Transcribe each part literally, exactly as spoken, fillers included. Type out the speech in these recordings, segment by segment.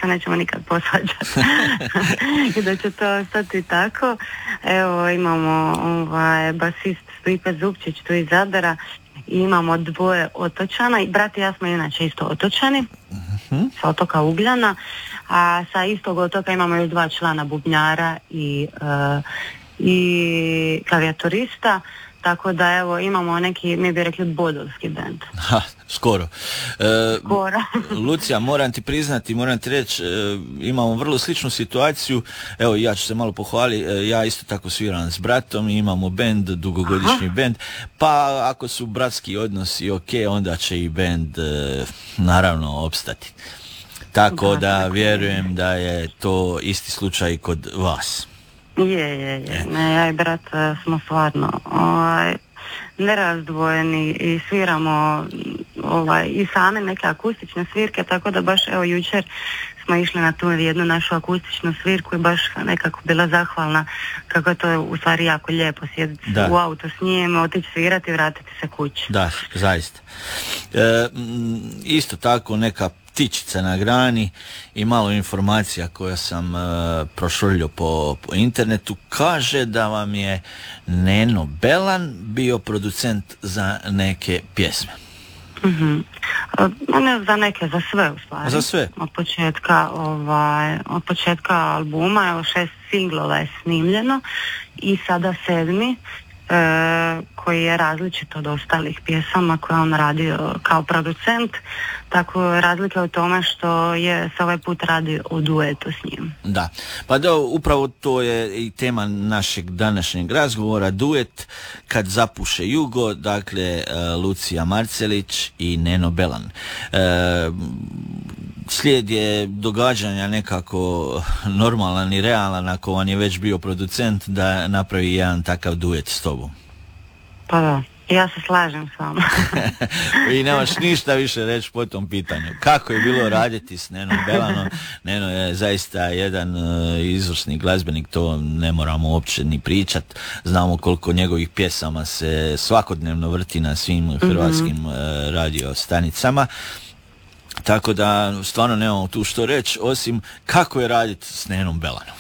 se nećemo nikad posvađati. I da će to ostati tako. Evo, imamo ovaj, basist Stipe Zupčić tu iz Zadara i imamo dvoje otočana i brat i ja smo inače isto otočani uh-huh. sa otoka Ugljana, a sa istog otoka imamo još dva člana bubnjara i, uh, i klavijaturista. Tako da evo imamo neki, mi bi rekli, bodovski bend. Ha, skoro. E, skoro. Lucija, moram ti priznati, moram ti reći, e, imamo vrlo sličnu situaciju. Evo, ja ću se malo pohvaliti, e, ja isto tako sviram s bratom, imamo bend, dugogodišnji Aha. bend, pa ako su bratski odnosi ok, onda će i bend e, naravno opstati. Tako da, da vjerujem da je to isti slučaj kod vas. Je, je, je. Ne, ja i brat smo stvarno ovaj, nerazdvojeni i sviramo ovaj, i same neke akustične svirke, tako da baš evo jučer smo išli na tu jednu našu akustičnu svirku i baš nekako bila zahvalna kako je to u stvari jako lijepo sjediti u auto s njim, otići svirati i vratiti se kući. Da, zaista. E, isto tako neka ptičica na grani i malo informacija koja sam uh, prošuljio po, po internetu kaže da vam je Neno Belan bio producent za neke pjesme. Mm-hmm. Ne za neke, za sve u stvari. Za sve? Od početka, ovaj, od početka albuma, evo šest singlova je snimljeno i sada sedmi, E, koji je različit od ostalih pjesama koje on radio kao producent, tako razlika u tome što je se ovaj put radi o duetu s njim. Da, pa da, upravo to je i tema našeg današnjeg razgovora, duet Kad zapuše jugo, dakle Lucija Marcelić i Neno Belan. E, slijed je događanja nekako normalan i realan ako on je već bio producent da napravi jedan takav duet s tobom. Pa da, ja se slažem s vama. I nemaš ništa više reći po tom pitanju. Kako je bilo raditi s Nenom Belanom? Neno je zaista jedan uh, izvrsni glazbenik, to ne moramo uopće ni pričat. Znamo koliko njegovih pjesama se svakodnevno vrti na svim hrvatskim mm-hmm. uh, radio stanicama. Tako da stvarno nemamo tu što reći, osim kako je raditi s Nenom Belanom.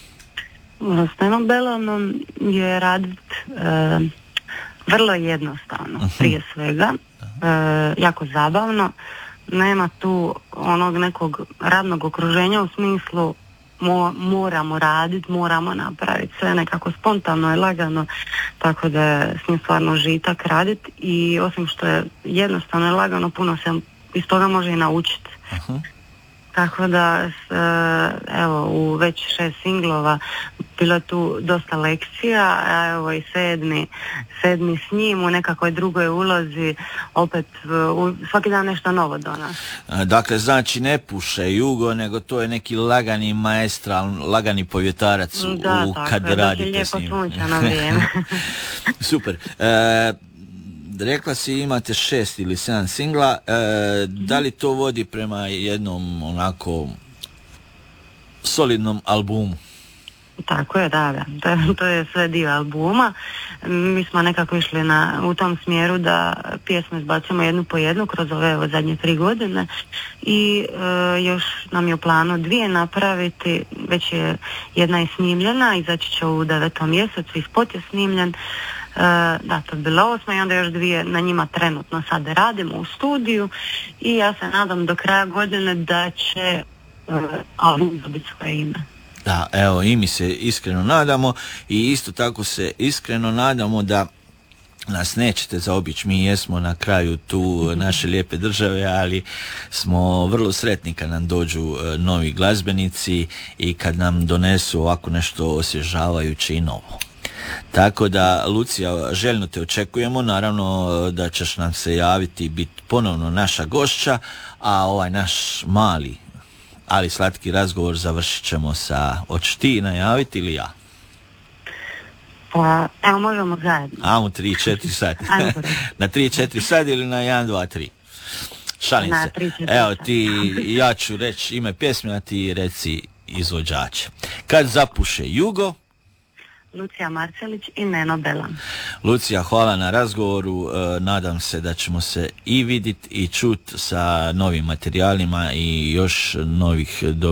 S Nenom Belanom je raditi e, vrlo jednostavno, uh-huh. prije svega, e, jako zabavno. Nema tu onog nekog radnog okruženja u smislu mo, moramo raditi, moramo napraviti sve nekako spontano i lagano, tako da je s njim stvarno žitak raditi i osim što je jednostavno i lagano, puno se iz toga može i naučiti. Uh-huh. Tako da, evo, u već šest singlova bilo tu dosta lekcija, a evo i sedmi, sedmi s njim u nekakvoj drugoj ulozi, opet u, svaki dan nešto novo do nas. Dakle, znači ne puše jugo, nego to je neki lagani maestral, lagani povjetarac u, da, u tako, kad da, radite s njim. Da, lijepo sunčano vrijeme. Super. E, rekla si imate šest ili sedam singla, e, da li to vodi prema jednom onako solidnom albumu? Tako je, da, da. To, to je sve dio albuma. Mi smo nekako išli na, u tom smjeru da pjesme izbacimo jednu po jednu kroz ove evo, zadnje tri godine i e, još nam je u planu dvije napraviti, već je jedna i snimljena, izaći će u devetom mjesecu i spot je snimljen. Uh, da, to je bilo osma i onda još dvije na njima trenutno sad radimo u studiju i ja se nadam do kraja godine da će uh, album dobiti svoje ime. Da, evo i mi se iskreno nadamo i isto tako se iskreno nadamo da nas nećete zaobići, mi jesmo na kraju tu naše lijepe države, ali smo vrlo sretni kad nam dođu novi glazbenici i kad nam donesu ovako nešto osvježavajuće i novo. Tako da, Lucija, željno te očekujemo, naravno da ćeš nam se javiti i biti ponovno naša gošća, a ovaj naš mali, ali slatki razgovor završit ćemo sa, hoćeš ti najaviti ili ja? Pa, evo možemo zajedno. Amo tri četiri sati. Na tri četiri sati ili na jedan dva tri? Šalim na se. tri četiri Evo ti, ja ću reći ime pjesme, a ti reci izvođače. Kad zapuše jugo, Lucija Marcelić i Neno Belan. Lucija, hvala na razgovoru, e, nadam se da ćemo se i vidjeti i čuti sa novim materijalima i još novih